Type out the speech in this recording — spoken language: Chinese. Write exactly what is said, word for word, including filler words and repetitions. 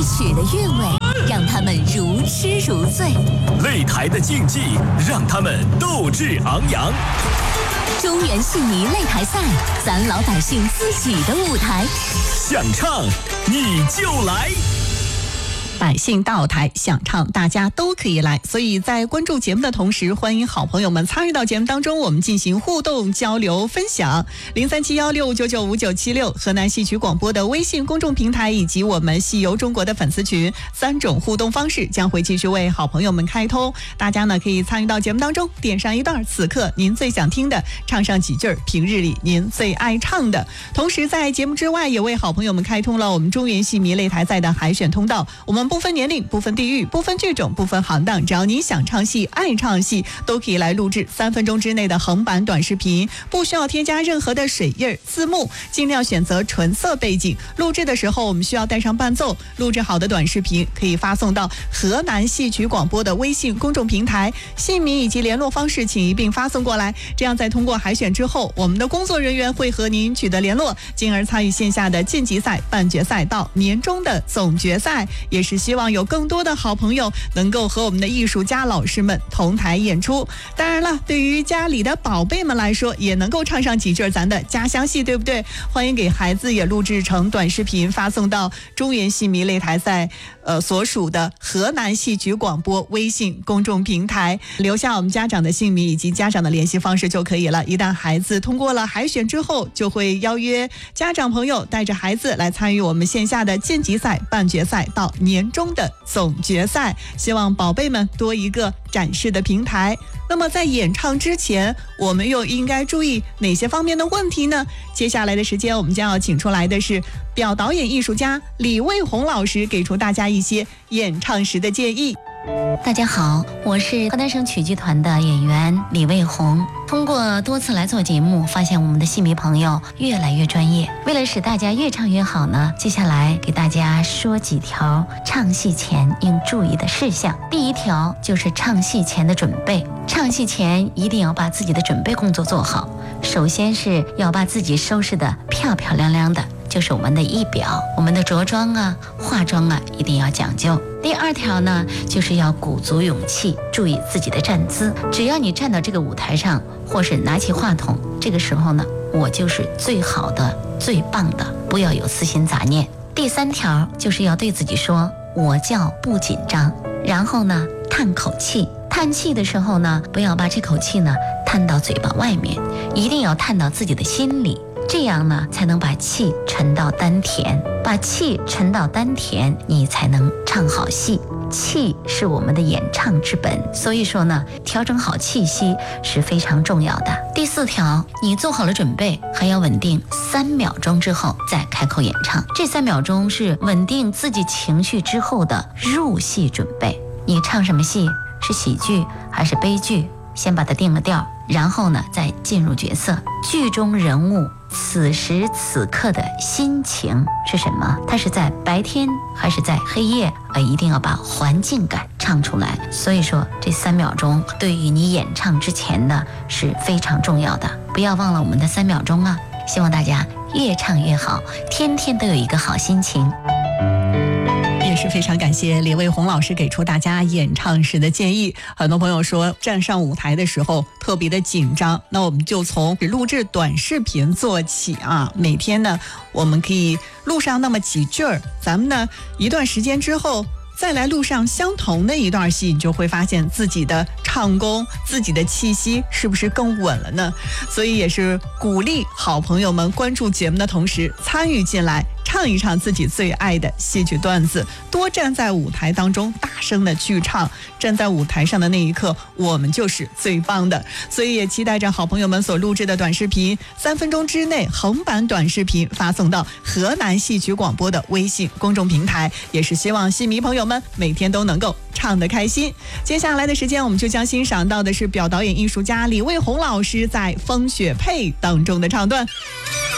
曲的韵味，让他们如痴如醉； 擂台的竞技，让他们斗志昂扬。 中原戏迷擂台赛，咱老百姓自己的舞台， 想唱你就来。 百姓到台想唱，大家都可以来，所以在关注节目的同时，欢迎好朋友们参与到节目当中，我们进行互动交流分享。零三七幺六五九九五九七六河南戏曲广播的微信公众平台以及我们戏游中国的粉丝群，三种互动方式将会继续为好朋友们开通。大家呢可以参与到节目当中，点上一段此刻您最想听的，唱上几句平日里您最爱唱的。同时在节目之外，也为好朋友们开通了我们中原戏迷擂台赛的海选通道。我们不分年龄，不分地域，不分剧种，不分行当，只要你想唱戏爱唱戏，都可以来录制三分钟之内的横版短视频，不需要添加任何的水印字幕，尽量选择纯色背景。录制的时候我们需要带上伴奏，录制好的短视频可以发送到河南戏曲广播的微信公众平台，姓名以及联络方式请一并发送过来，这样在通过海选之后，我们的工作人员会和您取得联络，进而参与线下的晋级赛、半决赛到年终的总决赛。也是希望有更多的好朋友能够和我们的艺术家老师们同台演出。当然了，对于家里的宝贝们来说，也能够唱上几句咱的家乡戏，对不对？欢迎给孩子也录制成短视频，发送到中原戏迷擂台赛呃所属的河南戏曲广播微信公众平台，留下我们家长的姓名以及家长的联系方式就可以了。一旦孩子通过了海选之后，就会邀约家长朋友带着孩子来参与我们线下的晋级赛、半决赛到年终的总决赛，希望宝贝们多一个展示的平台。那么在演唱之前，我们又应该注意哪些方面的问题呢？接下来的时间我们将要请出来的是表导演艺术家李卫红老师，给出大家一些演唱时的建议。 大家好，我是河南省曲剧团的演员李卫红。通过多次来做节目，发现我们的戏迷朋友越来越专业。为了使大家越唱越好呢，接下来给大家说几条唱戏前应注意的事项。第一条就是唱戏前的准备，唱戏前一定要把自己的准备工作做好。首先是要把自己收拾得漂漂亮亮的，就是我们的仪表，我们的着装啊、化妆啊一定要讲究。第二条呢，就是要鼓足勇气，注意自己的站姿。只要你站到这个舞台上，或是拿起话筒，这个时候呢，我就是最好的、最棒的，不要有私心杂念。第三条就是要对自己说，我叫不紧张。然后呢，叹口气。叹气的时候呢，不要把这口气呢叹到嘴巴外面，一定要叹到自己的心里。这样呢，才能把气沉到丹田，把气沉到丹田，你才能唱好戏。气是我们的演唱之本，所以说呢，调整好气息是非常重要的。第四条，你做好了准备，还要稳定三秒钟之后再开口演唱。这三秒钟是稳定自己情绪之后的入戏准备。你唱什么戏？是喜剧还是悲剧？先把它定了调，然后呢再进入角色。剧中人物此时此刻的心情是什么？他是在白天还是在黑夜？呃，一定要把环境感唱出来。所以说这三秒钟对于你演唱之前呢是非常重要的，不要忘了我们的三秒钟啊！希望大家越唱越好，天天都有一个好心情。 也是非常感谢李卫红老师给出大家演唱时的建议。很多朋友说站上舞台的时候特别的紧张，那我们就从录制短视频做起啊。每天呢，我们可以录上那么几句儿，咱们呢一段时间之后再来录上相同的一段戏，你就会发现自己的唱功、自己的气息是不是更稳了呢？所以也是鼓励好朋友们关注节目的同时参与进来，唱一唱自己最爱的戏曲段子，多站在舞台当中大声的去唱，站在舞台上的那一刻，我们就是最棒的。所以也期待着好朋友们所录制的短视频，三分钟之内横版短视频发送到河南戏曲广播的微信公众平台，也是希望戏迷朋友们每天都能够唱得开心。接下来的时间，我们就将欣赏到的是表导演艺术家李卫红老师在《风雪配》当中的唱段。